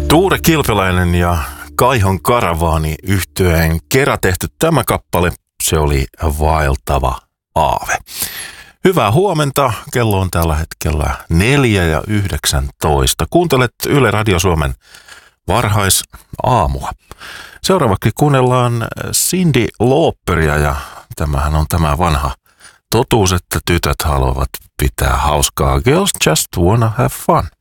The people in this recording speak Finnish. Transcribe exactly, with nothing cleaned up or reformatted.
Tuure Kilpeläinen ja Kaihon Karavaani yhtyeen kerran tehty tämä kappale, se oli vaeltava aave. Hyvää huomenta, kello on tällä hetkellä neljä ja yhdeksäntoista. Kuuntelet Yle Radio Suomen varhaisaamua. Seuraavaksi kuunnellaan Cyndi Lauperia ja tämähän on tämä vanha totuus, että tytöt haluavat pitää hauskaa. Girls just wanna have fun.